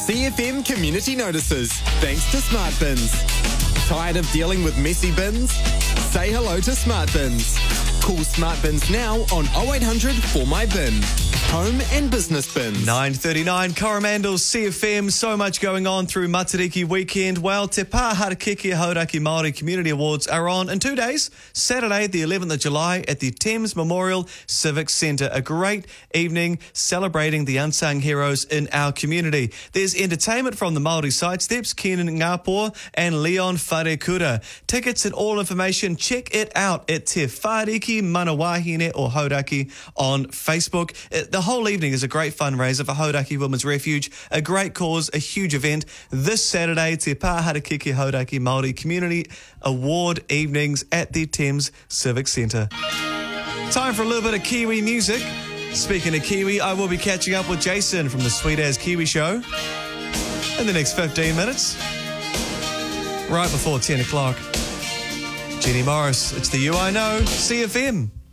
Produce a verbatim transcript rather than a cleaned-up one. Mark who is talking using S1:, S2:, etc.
S1: C F M Community Notices, thanks to Smart Bins. Tired of dealing with messy bins? Say hello to Smart Bins. Call Smart Bins now on oh eight hundred four my bin. Home and business bins.
S2: nine thirty-nine, Coromandel, C F M. So much going on through Matariki weekend. Well, Te Pā Harakeke Hauraki Māori Community Awards are on in two days. Saturday, the eleventh of July at the Thames Memorial Civic Centre. A great evening celebrating the unsung heroes in our community. There's entertainment from the Māori Sidesteps, Kenan Ngāpō and Leon Wharekura. Tickets and all information, check it out at Te Whāriki Manawahine or Hauraki on Facebook. It, the whole evening is a great fundraiser for Hauraki Women's Refuge, a great cause, a huge event. This Saturday, Te Pā Harakeke Hauraki Māori Community Award evenings at the Thames Civic Centre. Time for a little bit of Kiwi music. Speaking of Kiwi, I will be catching up with Jason from the Sweet As Kiwi Show in the next fifteen minutes, right before ten o'clock. Jenny Morris, it's the You I Know, C F M.